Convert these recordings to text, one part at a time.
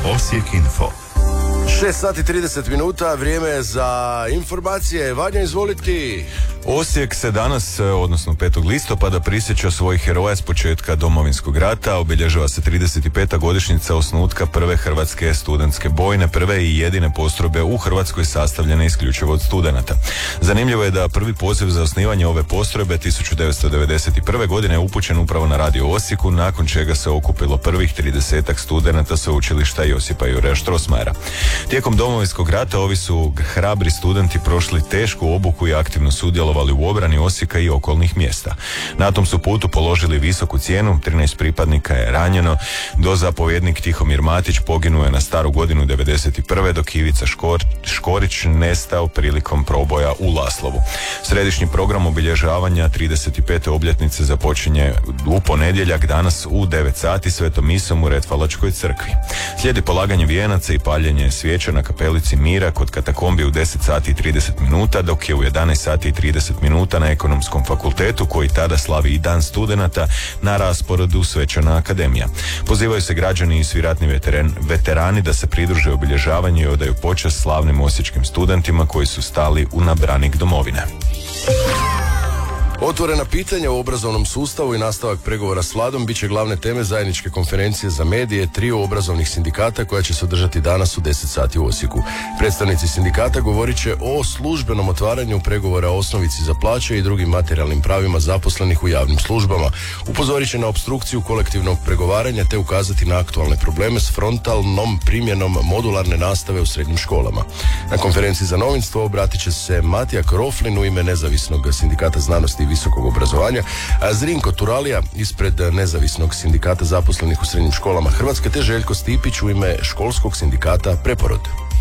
Osijek Info. 6 sati 30 minuta, vrijeme je za informacije. Vanja, izvoliti. Osijek se danas, odnosno 5. listopada, prisjeća svojih heroja s početka Domovinskog rata. Obilježava se 35. godišnjica osnutka prve hrvatske studentske bojne, prve i jedine postrojbe u Hrvatskoj sastavljene isključivo od studenata. Zanimljivo je da prvi poziv za osnivanje ove postrojbe 1991. godine je upućen upravo na radio Osijeku, nakon čega se okupilo prvih 30 studenata sveučilišta Josipa Juraja Strossmayera. Tijekom Domovinskog rata ovi su hrabri studenti prošli tešku obuku i aktivno sudjelovali u obrani Osijeka i okolnih mjesta. Na tom su putu položili visoku cijenu, 13 pripadnika je ranjeno, dozapovjednik Tihomir Matić poginuo je na staru godinu 1991. dok Ivica Škorić nestao prilikom proboja u Laslovu. Središnji program obilježavanja 35. obljetnice započinje u ponedjeljak danas u 9 sati svetom misom u Redfalačkoj crkvi. Slijedi polaganje vijenaca i paljenje svijeća na kapelici Mira kod katakombi u 10 sati i 30 minuta, dok je u 11 sati i 30 minuta na Ekonomskom fakultetu, koji tada slavi i dan studenata, na rasporedu Svečana akademija. Pozivaju se građani i svi ratni veterani da se pridruže obilježavanju i odaju počast slavnim osječkim studentima koji su stali na branik domovine. Otvorena pitanja u obrazovnom sustavu i nastavak pregovora s vladom bit će glavne teme zajedničke konferencije za medije trio obrazovnih sindikata koja će se održati danas u 10 sati u Osijeku. Predstavnici sindikata govorit će o službenom otvaranju pregovora o osnovici za plaće i drugim materijalnim pravima zaposlenih u javnim službama. Upozorit će na opstrukciju kolektivnog pregovaranja te ukazati na aktualne probleme s frontalnom primjenom modularne nastave u srednjim školama. Na konferenciji za novinstvo obratit će se Matija Kroflin u ime Nezavisnog sindikata znanosti i visokog obrazovanja, a Zrinko Turalija ispred Nezavisnog sindikata zaposlenih u srednjim školama Hrvatske te Željko Stipić u ime Školskog sindikata Preporod.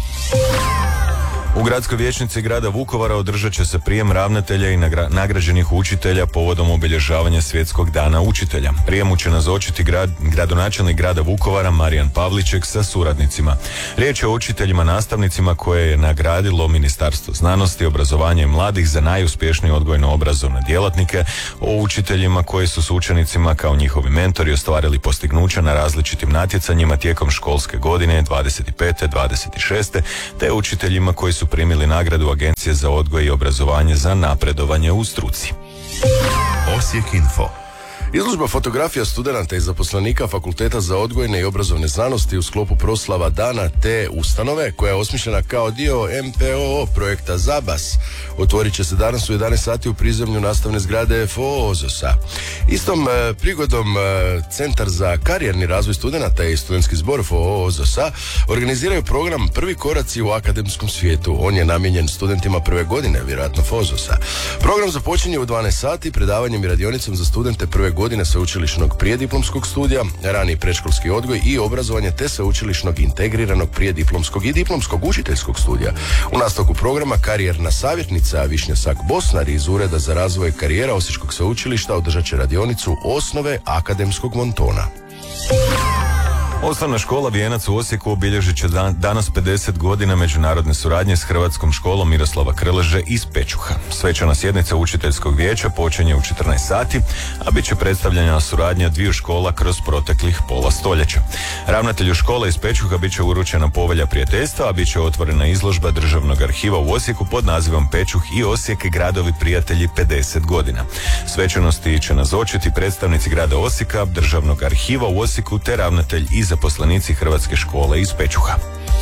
U gradskoj vijećnici grada Vukovara održat će se prijem ravnatelja i nagrađenih učitelja povodom obilježavanja Svjetskog dana učitelja. Prijemu će nazočiti gradonačelnik grada Vukovara Marijan Pavliček sa suradnicima. Riječ je o učiteljima nastavnicima koje je nagradilo Ministarstvo znanosti, obrazovanja i mladih za najuspješnije odgojno-obrazovne djelatnike, o učiteljima koji su s učenicima kao njihovi mentori ostvarili postignuća na različitim natjecanjima tijekom školske godine 25-26, te učiteljima koji su primili nagradu Agencije za odgoj i obrazovanje za napredovanje u struci. Osijek Info. Izložba fotografija studenata i zaposlenika Fakulteta za odgojne i obrazovne znanosti u sklopu proslava dana te ustanove, koja je osmišljena kao dio MPOO projekta ZABAS, otvorit će se danas u 11 sati u prizemlju nastavne zgrade FOOZOS-a. Istom prigodom Centar za karijerni razvoj studenata i studentski zbor FOOZOS-a organiziraju program Prvi koraci u akademskom svijetu. On je namijenjen studentima prve godine, vjerojatno FOOZOS-a. Program započinje u 12 sati predavanjem i radionicom za studente prve godine sveučilišnog prijediplomskog studija, rani predškolski odgoj i obrazovanje te sveučilišnog integriranog prijediplomskog i diplomskog učiteljskog studija. U nastavku programa karijerna savjetnica Višnja Sak-Bosnar iz Ureda za razvoj karijera Osječkog sveučilišta održat će radionicu Osnove akademskog montona. Osnovna škola Vijenac u Osijeku obilježit će danas 50 godina međunarodne suradnje s Hrvatskom školom Miroslava Krleže iz Pečuha. Svečana sjednica učiteljskog vijeća počinje u 14 sati, a bit će predstavljena suradnja dviju škola kroz proteklih pola stoljeća. Ravnatelju škole iz Pečuha bit će uručena povelja prijateljstva, a bit će otvorena izložba Državnog arhiva u Osijeku pod nazivom Pečuh i Osijek, gradovi prijatelji 50 godina. Svečanosti će nazočiti predstavnici grada Osijeka, Državnog arhiva u Osijeku te ravnatelj i zaposlenici Hrvatske škole iz Pečuha.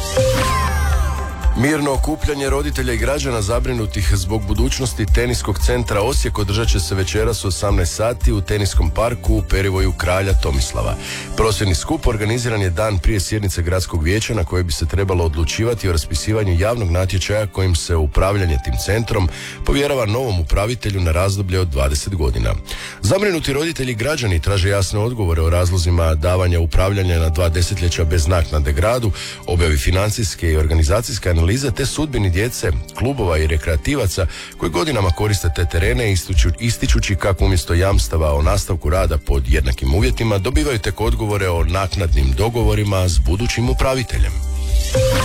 Mirno okupljanje roditelja i građana zabrinutih zbog budućnosti teniskog centra Osijek održat će se večeras u 18 sati u teniskom parku u perivoju Kralja Tomislava. Prosvjedni skup organiziran je dan prije sjednice gradskog vijeća na kojoj bi se trebalo odlučivati o raspisivanju javnog natječaja kojim se upravljanje tim centrom povjerava novom upravitelju na razdoblje od 20 godina. Zabrinuti roditelji i građani traže jasne odgovore o razlozima davanja upravljanja na 2 desetljeća bez naknade gradu, objavi financijske i organizacijske analize te sudbini djece, klubova i rekreativaca koji godinama koriste te terene ističući kako umjesto jamstava o nastavku rada pod jednakim uvjetima dobivaju tek odgovore o naknadnim dogovorima s budućim upraviteljem.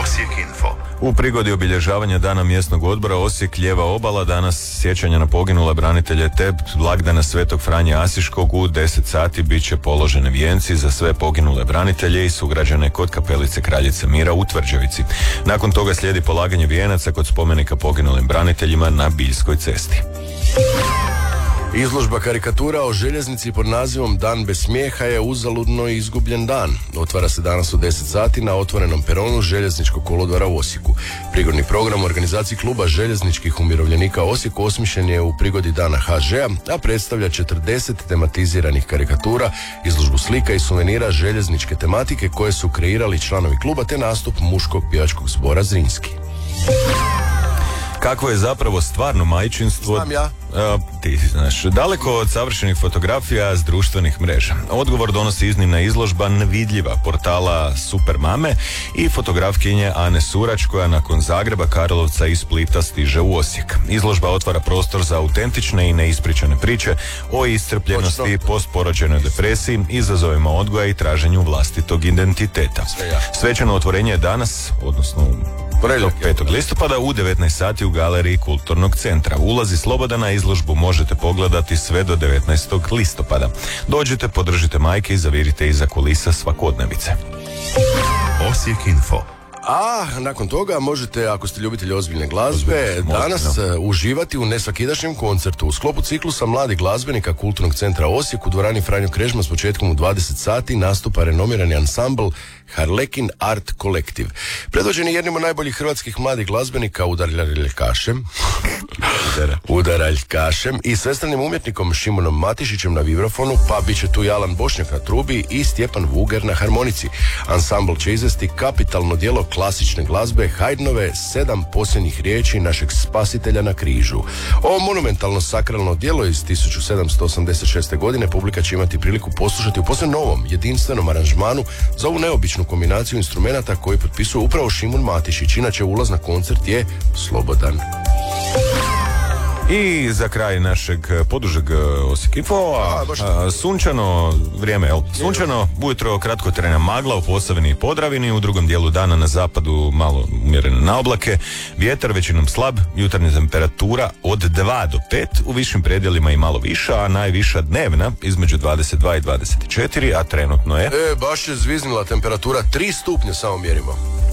Osijek Info. U prigodi obilježavanja Dana mjesnog odbora Osijek Lijeva obala, danas sjećanja na poginule branitelje te blagdana Svetog Franje Asiškog u 10 sati bit će položene vijenci za sve poginule branitelje i sugrađane kod kapelice Kraljice Mira u Tvrđevici. Nakon toga slijedi polaganje vijenaca kod spomenika poginulim braniteljima na Biljskoj cesti. Izložba karikatura o željeznici pod nazivom Dan bez smijeha je uzaludno izgubljen dan. Otvara se danas u 10 sati na otvorenom peronu željezničkog kolodvora u Osijeku. Prigodni program u organizaciji kluba željezničkih umirovljenika Osijek osmišljen je u prigodi Dana HŽ-a, a predstavlja 40 tematiziranih karikatura, izložbu slika i suvenira željezničke tematike koje su kreirali članovi kluba te nastup muškog pjevačkog zbora Zrinski. Kakvo je zapravo stvarno majčinstvo? Znam ja. Ti znaš. Daleko od savršenih fotografija s društvenih mreža. Odgovor donosi iznimna izložba Nevidljiva portala Super Mame i fotografkinje Ane Surač koja nakon Zagreba, Karlovca i Splita stiže u Osijek. Izložba otvara prostor za autentične i neispričane priče o iscrpljenosti, postporođenoj depresiji, izazovima odgoja i traženju vlastitog identiteta. Svečano otvorenje je danas, odnosno 5. listopada u 19 sati u galeriji Kulturnog centra. Ulazi slobodan, na izložbu možete pogledati sve do 19. listopada. Dođite, podržite majke i zavirite iza kulisa svakodnevice. Osijek Info. A nakon toga možete, ako ste ljubitelji ozbiljne glazbe, danas uživati u nesvakidašnjem koncertu. U sklopu ciklusa mladih glazbenika Kulturnog centra Osijek u dvorani Franjo Krežma s početkom u 20 sati nastupa renomirani ansambl Harlekin Art Kolektiv. Predvođeni jednim od najboljih hrvatskih mladih glazbenika udaraljkašem i svestranim umjetnikom Šimonom Matišićem na vibrafonu, pa bit će tu i Alan Bošnjak na trubi i Stjepan Vuger na harmonici. Ansambl će izvesti kapitalno djelo klasične glazbe Haydnove 7 posljednjih riječi našeg spasitelja na križu. Ovo monumentalno sakralno djelo iz 1786. godine publika će imati priliku poslušati u posve novom, jedinstvenom aranžmanu za ovu neobičnu kombinaciju instrumenata koji potpisuje upravo Šimon Matišić. Inače, ulaz na koncert je slobodan. I za kraj našeg podužeg Osijek Info, sunčano vrijeme, sunčano, ujutro kratkotrajna magla u Posavini i Podravini, u drugom dijelu dana na zapadu malo umjerene na oblake, vjetar većinom slab, jutarnja temperatura od 2 do 5, u višim predjelima i malo viša, a najviša dnevna između 22 i 24, a trenutno je... baš je zviznila temperatura, 3 stupnja samo mjerimo.